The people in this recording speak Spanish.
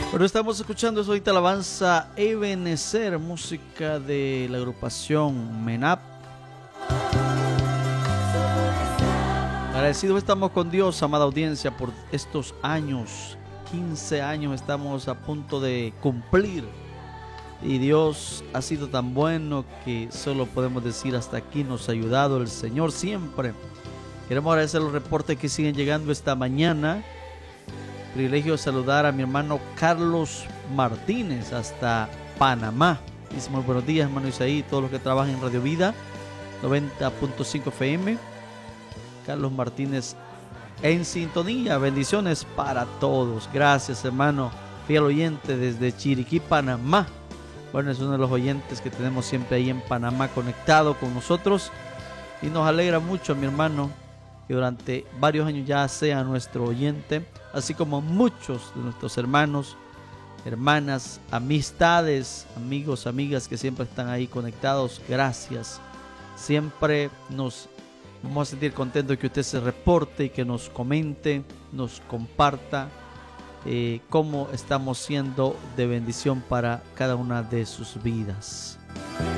Bueno, estamos escuchando eso ahorita, alabanza Ebenezer, música de la agrupación MENAP. Agradecidos estamos con Dios, amada audiencia, por estos años. 15 años estamos a punto de cumplir. Y Dios ha sido tan bueno que solo podemos decir hasta aquí nos ha ayudado el Señor siempre. Queremos agradecer los reportes que siguen llegando esta mañana. Privilegio de saludar a mi hermano Carlos Martínez hasta Panamá. Dice muy buenos días, hermano Isaí, todos los que trabajan en Radio Vida 90.5 FM. Carlos Martínez en sintonía. Bendiciones para todos. Gracias, hermano, fiel oyente desde Chiriquí, Panamá. Bueno, es uno de los oyentes que tenemos siempre ahí en Panamá conectado con nosotros. Y nos alegra mucho, mi hermano, que durante varios años ya sea nuestro oyente, así como muchos de nuestros hermanos, hermanas, amistades, amigos, amigas que siempre están ahí conectados. Gracias. Siempre nos vamos a sentir contentos de que usted se reporte y que nos comente, nos comparta cómo estamos siendo de bendición para cada una de sus vidas.